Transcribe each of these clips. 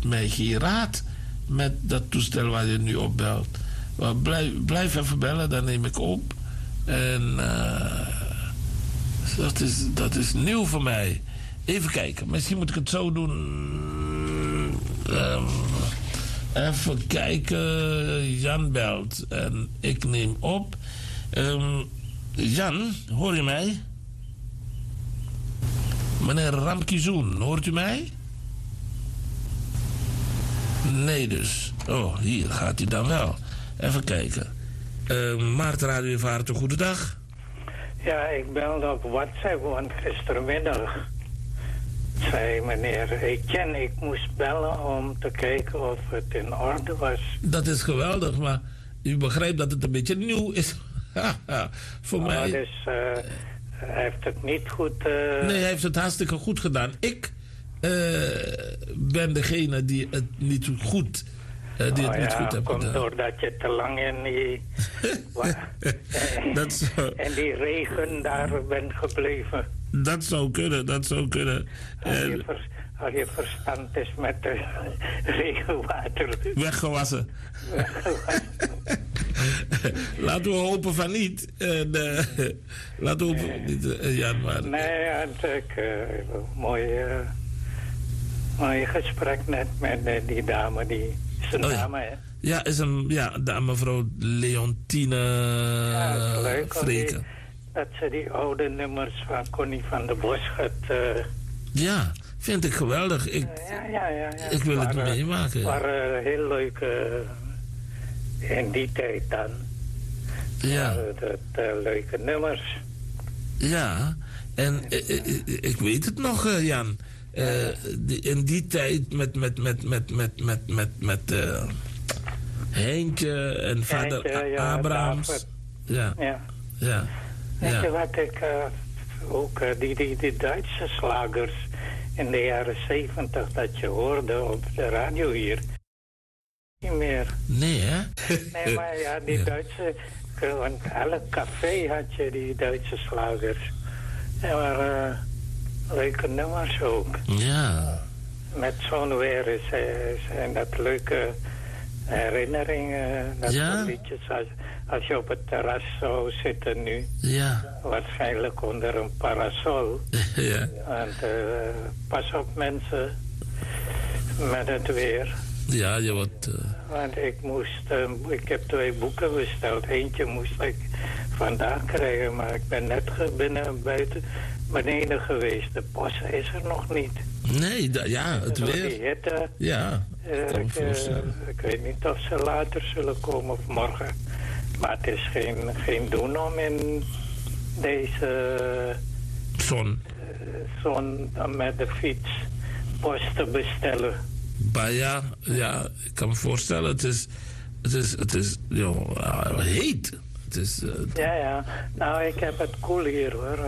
mij geen raad met dat toestel waar je nu op belt. Maar blijf even bellen, dan neem ik op. En dat is nieuw voor mij. Even kijken, misschien moet ik het zo doen. Even kijken. Jan belt en ik neem op. Jan, hoor je mij? Meneer Ramkizoen, hoort u mij? Nee dus. Oh, hier gaat hij dan wel. Even kijken. Maarten Radio Vaart, een goede dag. Ja, ik belde op WhatsApp, want gistermiddag zei meneer Etienne, ik moest bellen om te kijken of het in orde was. Dat is geweldig, maar u begrijpt dat het een beetje nieuw is. Voor mij. Dus hij heeft het niet goed... Nee, hij heeft het hartstikke goed gedaan. Ik ben degene die het niet goed... die het niet goed hebben komt gedaan. doordat je te lang in die... en die regen daar bent gebleven. Dat zou kunnen. Als je verstand is met regenwater. Weggewassen. Laten we hopen van niet. Laten we hopen van niet, Jan. Maar, nee, mooi gesprek net met die dame. Die is een dame, hè? Ja, mevrouw Leontine Vreken. Dat ze die oude nummers van Connie van der Bos gaat... Ja, vind ik geweldig. Ik wil het meemaken. Het waren heel leuke... in die tijd dan. Ja. Leuke nummers. Ja, en ik weet het nog, Jan. In die tijd met Heintje en vader Abrahams. Ja. Weet je wat ik ook die Duitse slagers in de jaren 70 dat je hoorde op de radio hier. Niet meer. Nee, hè? Nee, maar ja, die Duitse... Want elk café had je die Duitse slagers. En waren leuke nummers ook. Ja. Met zo'n weer zijn dat leuke herinneringen. Dat soort liedjes. Als je op het terras zou zitten nu. Ja. Waarschijnlijk onder een parasol. Ja. Want pas op mensen met het weer. Ja, je wordt... Want ik heb 2 boeken besteld. Eentje moest ik vandaag krijgen, maar ik ben net beneden geweest. De post is er nog niet. Nee, het weer. Die hitte. Ja, ik weet niet of ze later zullen komen of morgen. Maar het is geen doen om in deze zon met de fiets post te bestellen. Maar ja, ik kan me voorstellen, het is heet. Het is, ja. Nou, ik heb het cool hier, hoor.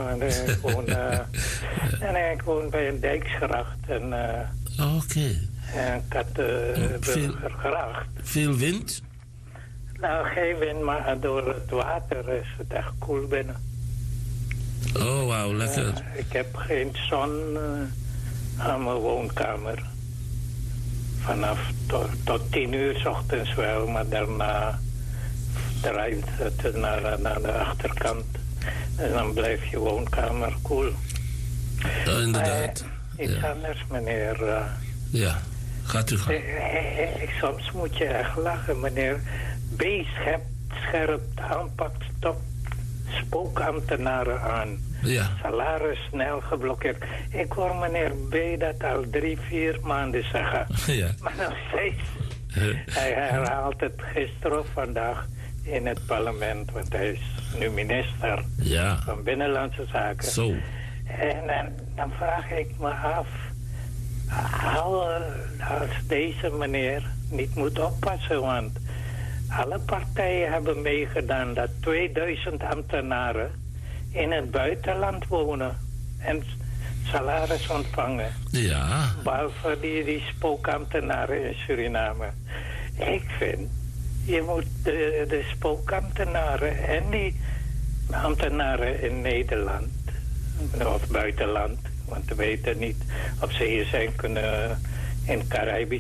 Ik woon bij een dijksgracht. Oké. En ik had Burgergracht. Veel wind? Nou, geen wind, maar door het water is het echt koel binnen. Oh, wauw, lekker. Ik heb geen zon aan mijn woonkamer. Vanaf tot 10 uur 's ochtends wel, maar daarna draait het naar de achterkant. En dan blijft je woonkamer koel. Inderdaad. Iets anders, meneer. Ja, gaat u gaan. Soms moet je echt lachen, meneer. Scherp aanpakt, stop spookambtenaren aan. Ja. Salaris snel geblokkeerd. Ik hoor meneer B. dat al 3-4 maanden zeggen. Ja. Maar nog steeds. Hij herhaalt het gisteren of vandaag in het parlement. Want hij is nu minister van Binnenlandse Zaken. Zo. En dan vraag ik me af. Als deze meneer niet moet oppassen. Want alle partijen hebben meegedaan dat 2000 ambtenaren in het buitenland wonen en salaris ontvangen. Ja. Behalve die spookambtenaren in Suriname. Ik vind, je moet de spookambtenaren en die ambtenaren in Nederland, of buitenland, want we weten niet of ze hier zijn kunnen in Caribisch